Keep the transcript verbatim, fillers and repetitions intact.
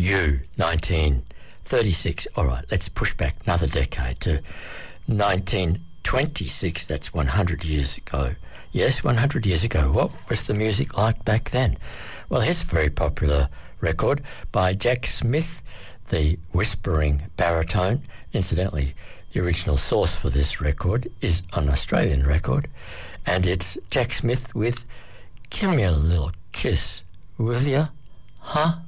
You, nineteen thirty-six. All right, let's push back another decade to nineteen twenty-six. That's one hundred years ago. Yes, one hundred years ago. What was the music like back then? Well, here's a very popular record by Jack Smith, the whispering baritone. Incidentally, the original source for this record is an Australian record, and it's Jack Smith with "Give Me a Little Kiss, Will Ya? Huh?"